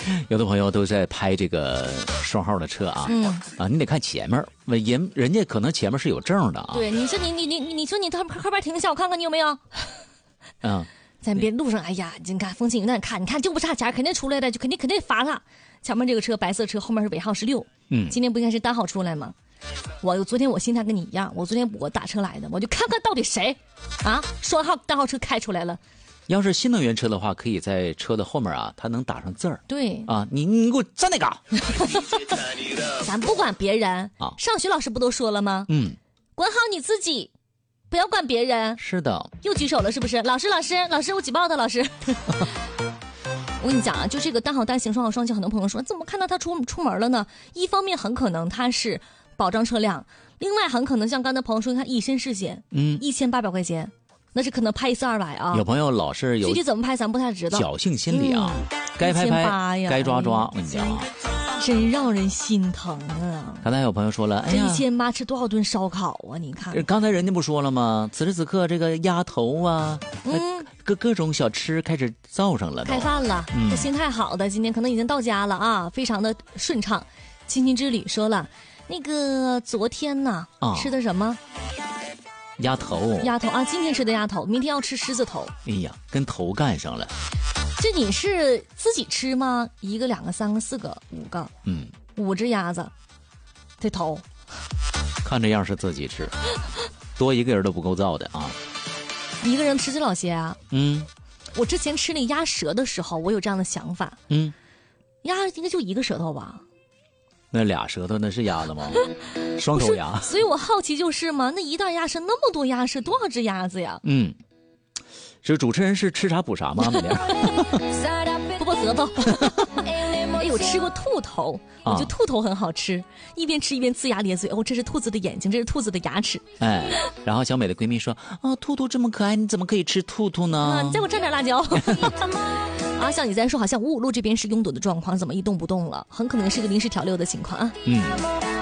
有的朋友都在拍这个双号的车啊，你得看前面，人家可能前面是有证的啊。 对，你说你说你后边停一下，我看看你有没有。在别路上，哎呀，你看风景有点看，你看就不差钱，肯定出来的，就肯定罚他。前面这个车白色车，后面是尾号是6，今天不应该是单号出来吗？昨天我心态跟你一样，我打车来的，我就看看到底谁啊双号单号车开出来了。 要是新能源车的话，可以在车的后面啊，它能打上字儿。 对啊，你给我站那嘎。 咱不管别人啊， 上学老师不都说了吗？管好你自己，不要管别人。 是的。 又举手了是不是？老师，我举报的老师。我跟你讲啊，就这个单号单行双号双擎，很多朋友说怎么看到他出门了呢？一方面很可能他是保障车辆，另外很可能像刚才朋友说，他以身试险，1800块钱。那是可能拍1次200啊。 有朋友老是有具体怎么拍咱不太知道， 侥幸心理啊，该拍拍，该抓抓。我跟你讲， 真让人心疼啊！ 刚才有朋友说了，哎呀，这1800吃多少顿烧烤啊？你看， 刚才人家不说了吗？此时此刻，这个鸭头啊，各种小吃开始造上了， 开饭了。这心态好的，今天可能已经到家了啊，非常的顺畅。亲亲之旅说了，那个昨天呢，吃的什么？ 鸭头啊，今天吃的鸭头，明天要吃狮子头。 哎呀，跟头干上了。 这你是自己吃吗？1个、2个、3个、4个、5个？5只鸭子，这头。 看这样是自己吃，多一个人都不够造的啊。 一个人吃这老些啊？我之前吃那鸭舌的时候，我有这样的想法。鸭应该就1个舌头吧？ 那俩舌头那是鸭子吗？双口鸭。 所以我好奇就是嘛，那一袋鸭舌那么多鸭舌，多少只鸭子呀？ 这主持人是吃啥补啥吗？每天不过核桃。哎，我吃过兔头，我觉得兔头很好吃，一边吃一边呲牙咧嘴。这是兔子的眼睛，这是兔子的牙齿。 然后小美的闺蜜说：“兔兔这么可爱，你怎么可以吃兔兔呢？” 你再给我蘸点辣椒。像你在说，好像55路这边是拥堵的状况，怎么一动不动了？很可能是个临时调流的情况啊。